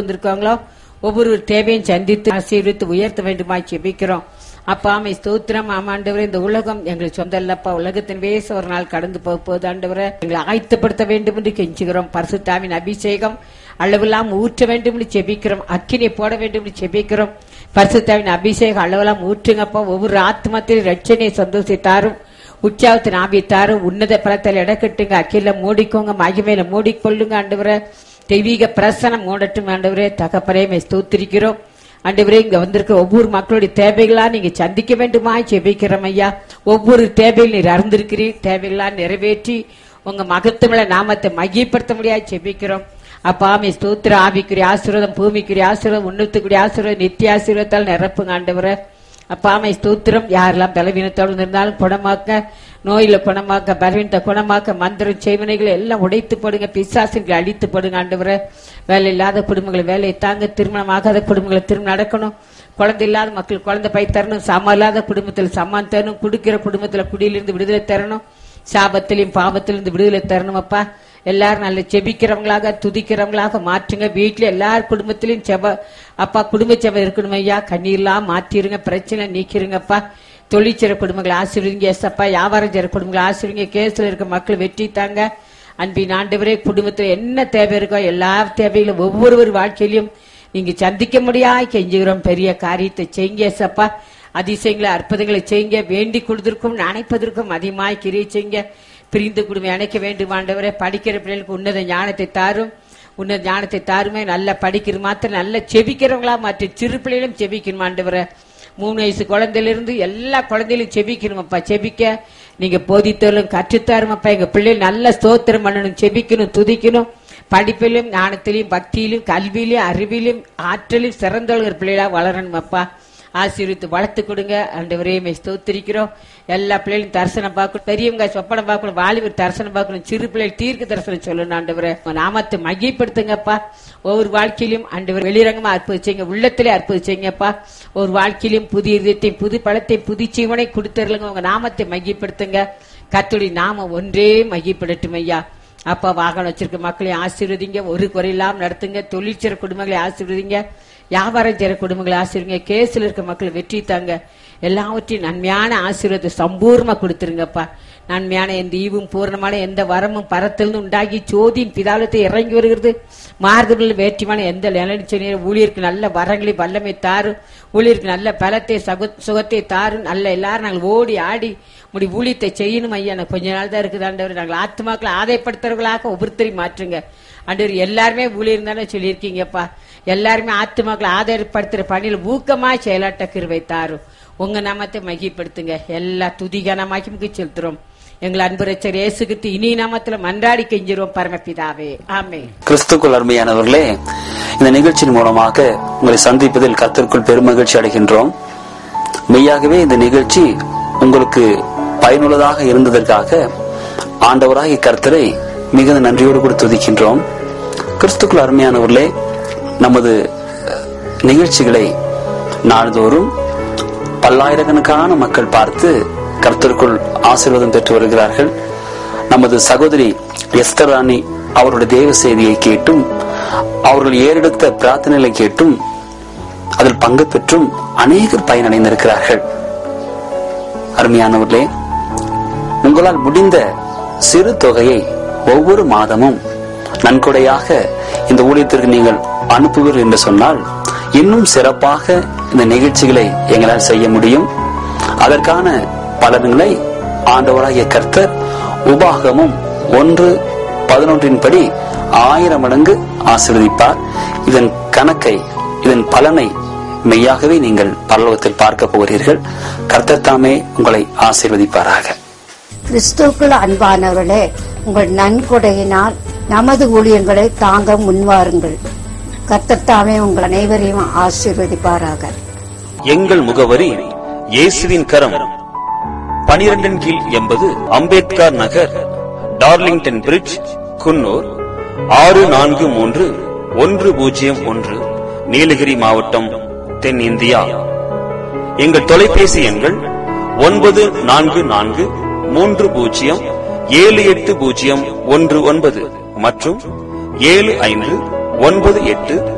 வந்திருக்காங்களோ ஒவ்வொரு தேவையும் சந்தித்து ஆசீர்வித்து உயர்த்த வேண்டுமா ஜெபிக்கிறோம். அப்பா ஆமை ஸ்தோத்திரம். ஆமாண்டவரே, இந்த உலகம் எங்களுக்கு சொந்த இல்லப்பா. உலகத்தின் வேச ஒரு நாள் கடந்து போகுது ஆண்டவரே. எங்களை ஆயத்தப்படுத்த வேண்டும் என்று கெஞ்சுகிறோம். பரிசுத்தாவின் அபிஷேகம் அளவெல்லாம் ஊற்ற வேண்டும் என்று ஜெபிக்கிறோம். அக்கினியை போட வேண்டும் என்று ஜெபிக்கிறோம். பரிசுத்தாவின் அபிஷேகம் அளவெல்லாம் ஊற்றுங்கப்பா. ஒவ்வொரு ஆத்மத்திலும் ரட்சணையை சந்தோஷித்தாரும், உற்சாகத்தின் ஆவித்தாரும், உன்னத பலத்தில் இடக்கட்டுங்க. அக்கில மூடிக்கோங்க, மகிமையில மூடிக்கொள்ளுங்க ஆண்டவரே. தெய்வீக பிரசனம் மூடட்டும் ஆண்டவரே. தகப்பனே ஸ்தோத்திரிக்கிறோம் ஆண்டவரே. இங்க வந்திருக்க ஒவ்வொரு மக்களுடைய தேவைகளா நீங்க சந்திக்க வேண்டுமா ஜெபிக்கிறோம் ஐயா. ஒவ்வொரு தேவையில் நீர் அறிந்திருக்கிறீர். தேவைகளா நிறைவேற்றி உங்க மகத்துவ நாமத்தை மகிமைப்படுத்த முடியாது ஜெபிக்கிறோம். அப்பா ஸ்தோத்திர. ஆவிக்குரிய ஆசீர்வாதம், பூமிக்குரிய ஆசீர்வாதம், உன்னத்துக்குரிய ஆசீர்வாதம், நித்திய ஆசீர்வாதத்தால் நிரப்புங்க ஆண்டவரே. அப்பா ஸ்தோத்திரம். யாரெல்லாம் பலவீனத்தோடு இருந்தாலும் குணமாக்க, நோயில குணமாக்க, பலவீனத்தை குணமாக்க, மந்திரம் செய்வனைகளை எல்லாம் உடைத்து போடுங்க. பிசாசுகளை அழித்து போடுங்க ஆண்டவரே. வேலை இல்லாத குடும்பங்களை வேலையை தாங்க, திருமணம் ஆகாத குடும்பங்களை திருமணம் நடக்கணும், குழந்தை இல்லாத மக்கள் குழந்தை பை தரணும், சமம் இல்லாத குடும்பத்தில் சமான் தரணும், குடுக்கிற குடும்பத்துல குடியிலிருந்து விடுதலை தரணும், சாபத்திலையும் பாவத்திலிருந்து விடுதலை தரணும். அப்பா எல்லாரும் நல்ல செபிக்கிறவங்களாக துதிக்கிறவங்களாக மாற்றுங்க. வீட்டுல எல்லார் குடும்பத்திலையும் செப அப்பா குடும்ப செபம் இருக்கணும் ஐயா. கண்ணீர்லாம் மாற்றிருங்க, பிரச்சனை நீக்கிருங்கப்பா. தொழிற்சிற குடும்பங்களை ஆசீர்வதிங்க ஏசப்பா. வியாபாரம் செய்ற குடும்பங்களை ஆசீர்வதிங்க. கேஸ்ல இருக்க மக்கள் வெற்றி தாங்க. அன்பின் ஆண்டவரே, குடும்பத்துல என்ன தேவை இருக்கோ எல்லா தேவைகளும் ஒவ்வொரு வாழ்க்கையிலும் நீங்க சந்திக்க முடியாது கெஞ்சுகிறோம். பெரிய காரியத்தை செய்யுங்க ஏசப்பா. அதிசயங்களை அற்புதங்களை செய்யுங்க. வேண்டிக் கொள்வதற்கும் நினைப்பதற்கும் அதிகமாய் கிரியை செய்யுங்க. பிரிந்து குடும்பம் அணைக்க வேண்டும் ஆண்டவரே. படிக்கிற பிள்ளைகளுக்கு உன்னத ஞானத்தை தாரும், உன்னத ஞானத்தை தாருமே. நல்லா படிக்கிற மாத்திரம் நல்ல செபிக்கிறவங்களா மாற்றி சிறு பிள்ளைகளும் செபிக்கணும் ஆண்டவரே. 3 வயசு குழந்தையிலிருந்து எல்லா குழந்தையிலும் செபிக்கணுமப்பா. செபிக்க நீங்க போதித்தாலும் கற்றுத்தாருமப்பா. எங்க பிள்ளைகள் நல்ல ஸ்தோத்திரம் பண்ணணும், செபிக்கணும், துதிக்கணும். படிப்பிலும் ஞானத்திலையும் பக்தியிலும் கல்வியிலும் அறிவிலும் ஆற்றலும் சிறந்தவர்கள் பிள்ளைகளா வளரணும் அப்பா. ஆசீர்வித்து வளர்த்து கொடுங்க ஆண்டவரே. ஸ்தோத்திரிக்கிறோம். எல்லா பிள்ளைகளும் தரிசனம் பார்க்கணும், பெரியவங்க சொப்பனம் பார்க்கணும், வாலிபர் தரிசனம் பார்க்கணும், சிறு பிள்ளைகள் தீர்க்க தரிசனம் சொல்லணும் ஆண்டவரே. நாமத்தை மகிமைப்படுத்துங்கப்பா. ஒவ்வொரு வாழ்க்கையிலும் ஆண்டவர் வெளிரங்கமா அற்புதிச்சீங்க, உள்ளத்திலே அற்புதிச்சீங்கப்பா. ஒரு வாழ்க்கையிலும் புதிய இதயத்தையும் புது பழத்தையும் புது ஜீவனை கொடுத்துருங்க. உங்க நாமத்தை மகிமைப்படுத்துங்க. கர்த்தருடைய நாமம் ஒன்றே மகிமைப்படட்டும் ஐயா. அப்பா வாகனம் வச்சிருக்க மக்களையும் ஆசீர்வதிங்க, ஒரு குறையில்லாம நடத்துங்க. தொழிற்சிற குடும்பங்களை ஆசீர்வதிங்க, வியாபாரம் செய்ற குடும்பங்களை ஆசீர்வதிங்க. கேஸ்ல இருக்க மக்களை வெற்றி தாங்க. எல்லாவற்றையும் நன்மையான ஆசீர்வாதத்தை சம்பூர்ணமா கொடுத்துருங்கப்பா. நன்மையான எந்த ஈவும் பூர்ணமான எந்த வரமும் பரத்திலிருந்து உண்டாகி ஜோதியின் பிதாலத்தை இறங்கி வருகிறது. மார்க்கத்தில் வேற்றிமான எந்த நிலைச்சொல்லிய ஊழியருக்கு நல்ல வரங்களை வல்லமை தாரும், ஊழியருக்கு நல்ல பலத்தை சுகத்தை தாரும். நல்ல எல்லாரும் நாங்கள் ஓடி ஆடி முடி ஊழியத்தை செய்யணும் ஐயா. நான் கொஞ்ச நாள் தான் இருக்குது ஆண்டவர். நாங்கள் ஆத்மாக்களை ஆதாயப்படுத்துறவர்களாக ஒவ்வொருத்தரையும் மாற்றுங்க ஆண்டவர். எல்லாருமே ஊழியர் தானே சொல்லியிருக்கீங்கப்பா. எல்லாருமே ஆத்மாக்களை ஆதாயப்படுத்துற பணியில் ஊக்கமா செயலாட்ட கிருபை தாரும். உங்க நாமத்தை மகிமைப்படுத்துங்க. எல்லா துதிகனமாக்கி செலுத்துறோம். எங்கள் அன்பு ரட்சகர் இயேசு கிறிஸ்து இனி நாமத்துல மன்றாடி கெஞ்சிரோம் பரமபிதாவே, ஆமென். கிறிஸ்துக்குள் அருமையானவர்களே, இந்த நிகழ்ச்சியின் மூலமாக உங்களை சந்திப்பதில் கர்த்தருக்குள் பெருமகிழ்ச்சி அடைகின்றோம். மெய்யாகவே இந்த நிகழ்ச்சி உங்களுக்கு பயனுள்ளதாக இருந்ததற்காக ஆண்டவராகிய கர்த்தரை மிகுந்த நன்றியோடு கூட துதிக்கின்றோம். கிறிஸ்துக்குள் அருமையானவர்களே, நமது நிகழ்ச்சிகளை நாள்தோறும் பல்லாயிரக்கணக்கான மக்கள் பார்த்து கர்த்தருக்குள் ஆசீர்வாதம் பெற்று வருகிறார்கள். நமது சகோதரி எஸ்தர் ராணி அவருடைய தேவ செய்தியை கேட்டும் அவர்கள் ஏறெடுத்த பிரார்த்தனைகளை கேட்டும் அதில் பங்கு பெற்றும் அநேகர் பயனடைந்திருக்கிறார்கள். அருமையானவர்களே, உங்களால் முடிந்த சிறு தொகையை ஒவ்வொரு மாதமும் நன்கொடையாக இந்த ஊழியத்திற்கு நீங்கள் அனுப்புவீர்கள் என்று சொன்னால் இன்னும் சிறப்பாக இந்த நிகழ்ச்சிகளை எங்களால் செய்ய முடியும். அதற்கான பலன்களை ஆண்டவராகிய கர்த்தர் உபாகமம் 1:11 படி 1000 மடங்கு ஆசீர்வதிப்பார். இதன் கணக்கை, இதன் பலனை மெய்யாகவே நீங்கள் பரலோகத்தில் பார்க்க போகிறீர்கள். கர்த்தர் தாமே உங்களை ஆசீர்வதிப்பாராக. கிறிஸ்துவுக்குள் அன்பானவர்களே, உங்கள் நன்கொடையினால் நமது ஊழியங்களை தாங்க முன்வாருங்கள். கர்த்தர் தாமே உங்கள் அனைவரையும் ஆசீர்வதிப்பாராக. எங்கள் முகவரி இயேசுவின் கரம், 12 கீழ் 80 அம்பேத்கர் நகர், டார்லிங்டன் பிரிட்ஜ், குன்னூர் 643101, நீலகிரி மாவட்டம், தென் இந்தியா. எங்கள் தொலைபேசி எண்கள் 9443078019 மற்றும் 7598